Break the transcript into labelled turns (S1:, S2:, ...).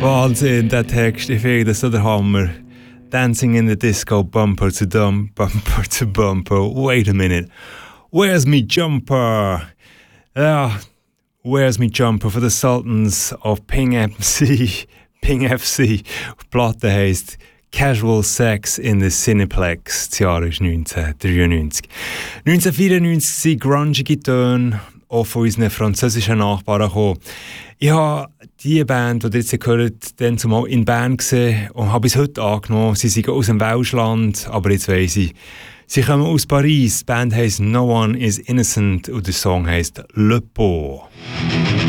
S1: Wahnsinn, der Text, ich finde das so der Hammer. Dancing in the disco, bumper to bumper to bumper. Wait a minute, where's me jumper? Ja, where's me jumper for the Sultans of Ping FC. Ping FC. Die Platte heisst Casual Sex in the Cineplex. Das Jahr ist 1993. 1994 sind grungige Töne auch von unseren französischen Nachbarn gekommen. Ich habe die Band, die ihr jetzt gehört, dann zumal in Bern gesehen und habe bis heute angenommen. Sie sind aus dem Welschland, aber jetzt weiss ich, sie kommen aus Paris. Die Band heisst No One is Innocent und der Song heisst Le Pot.